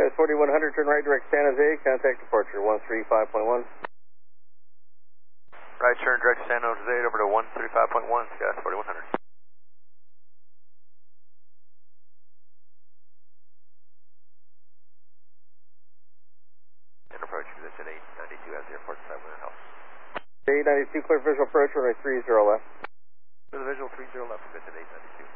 Sky's 4100, turn right, direct San Jose, contact departure 135.1. Right turn, direct San Jose, over to 135.1, Sky's 4100. And approach position 892 as the airport side with the house. 892, clear visual approach, runway 30 left. For the visual 30 left, position 892.